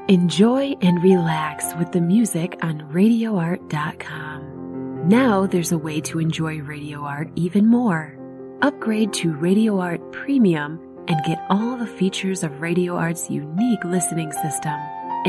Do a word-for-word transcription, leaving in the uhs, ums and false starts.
Enjoy and relax with the music on radio art dot com. Now there's a way to enjoy Radio Art even more. Upgrade to Radio Art Premium and get all the features of Radio Art's unique listening system.